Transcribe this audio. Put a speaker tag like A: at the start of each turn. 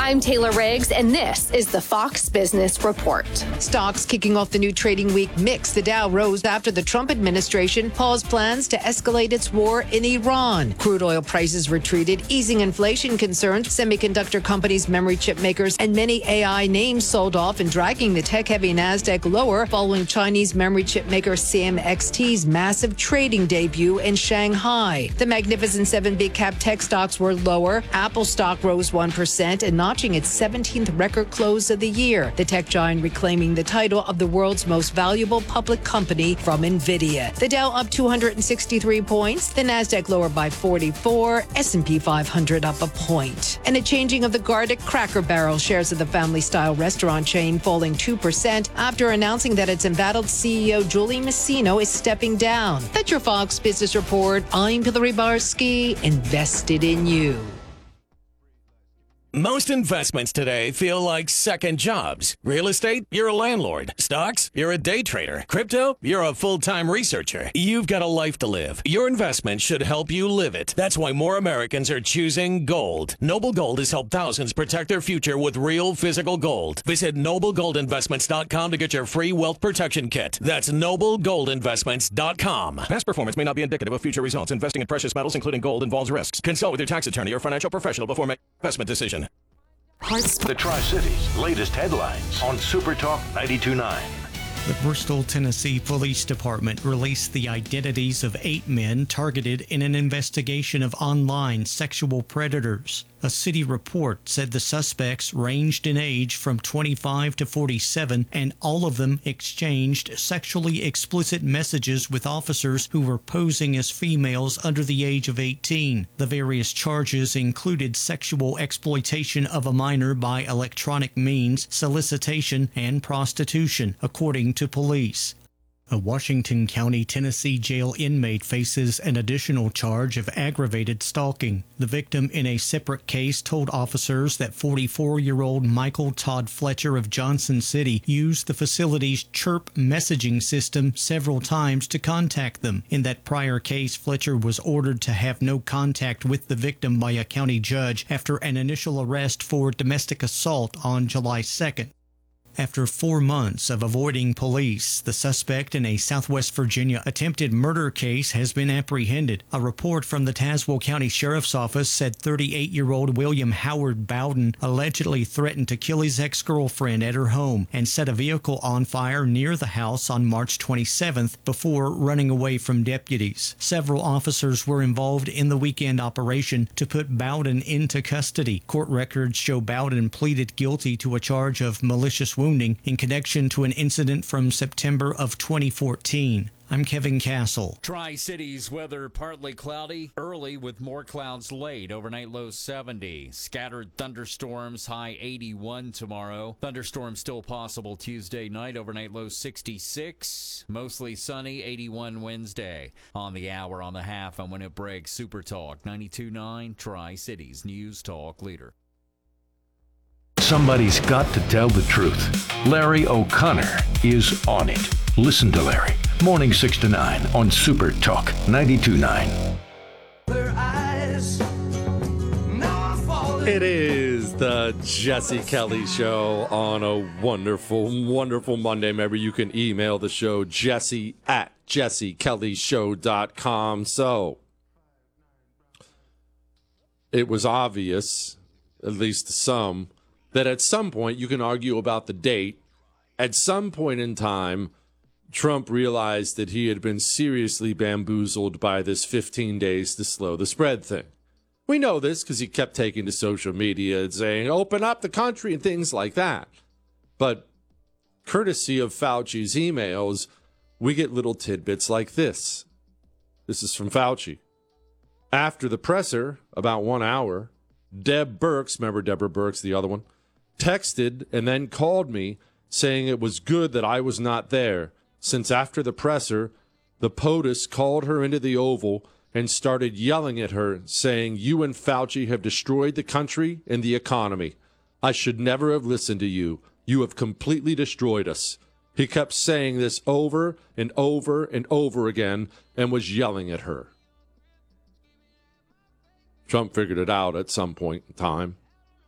A: I'm Taylor Riggs, and this is the Fox Business Report.
B: Stocks kicking off the new trading week mixed. The Dow rose after the Trump administration paused plans to escalate its war in Iran. Crude oil prices retreated, easing inflation concerns. Semiconductor companies, memory chip makers, and many AI names sold off and dragging the tech-heavy Nasdaq lower following Chinese memory chip maker CMXT's massive trading debut in Shanghai. The Magnificent Seven big cap tech stocks were lower. Apple stock rose 1% and notching its 17th record close of the year. The tech giant reclaiming the title of the world's most valuable public company from NVIDIA. The Dow up 263 points. The Nasdaq lower by 44. S&P 500 up a point. And a changing of the guard at Cracker Barrel. Shares of the family-style restaurant chain falling 2% after announcing that its embattled CEO Julie Masino is stepping down. That's your Fox Business Report. I'm Hillary Barsky, invested in you.
C: Most investments today feel like second jobs. Real estate, you're a landlord. Stocks, you're a day trader. Crypto, you're a full-time researcher. You've got a life to live. Your investment should help you live it. That's why more Americans are choosing gold. Noble Gold has helped thousands protect their future with real physical gold. Visit noblegoldinvestments.com to get your free wealth protection kit. That's noblegoldinvestments.com. Past performance may not be indicative of future results. Investing in precious metals, including gold, involves risks. Consult with your tax attorney or financial professional before making an investment decision.
D: The Tri-Cities' latest headlines on Super Talk 92.9.
E: The Bristol, Tennessee Police Department released the identities of 8 men targeted in an investigation of online sexual predators. A city report said the suspects ranged in age from 25 to 47, and all of them exchanged sexually explicit messages with officers who were posing as females under the age of 18. The various charges included sexual exploitation of a minor by electronic means, solicitation, and prostitution, according to police. A Washington County, Tennessee jail inmate faces an additional charge of aggravated stalking. The victim in a separate case told officers that 44-year-old Michael Todd Fletcher of Johnson City used the facility's Chirp messaging system several times to contact them. In that prior case, Fletcher was ordered to have no contact with the victim by a county judge after an initial arrest for domestic assault on July 2nd. After 4 months of avoiding police, the suspect in a Southwest Virginia attempted murder case has been apprehended. A report from the Tazewell County Sheriff's Office said 38-year-old William Howard Bowden allegedly threatened to kill his ex-girlfriend at her home and set a vehicle on fire near the house on March 27th before running away from deputies. Several officers were involved in the weekend operation to put Bowden into custody. Court records show Bowden pleaded guilty to a charge of malicious wounding in connection to an incident from September of 2014. I'm Kevin Castle.
F: Tri-Cities weather partly cloudy, early with more clouds late. Overnight low 70. Scattered thunderstorms, high 81 tomorrow. Thunderstorms still possible Tuesday night. Overnight low 66. Mostly sunny, 81 Wednesday. On the hour, on the half, and when it breaks, Super Talk 92.9, Tri-Cities News Talk Leader.
D: Somebody's got to tell the truth. Larry O'Connor is on it. Listen to Larry. Morning 6 to 9 on Super Talk 92.9.
G: It is the Jesse Kelly Show on a wonderful, wonderful Monday. Remember, you can email the show, jesse@jessekellyshow.com. So, it was obvious, at least to some, that at some point, you can argue about the date. At some point in time, Trump realized that he had been seriously bamboozled by this 15 days to slow the spread thing. We know this because he kept taking to social media and saying, open up the country and things like that. But courtesy of Fauci's emails, we get little tidbits like this. This is from Fauci. After the presser, about 1 hour, Deb Birx, remember Deborah Birx, the other one, texted and then called me saying it was good that I was not there, since after the presser, the POTUS called her into the Oval and started yelling at her, saying, you and Fauci have destroyed the country and the economy. I should never have listened to you. You have completely destroyed us. He kept saying this over and over and over again and was yelling at her. Trump figured it out at some point in time.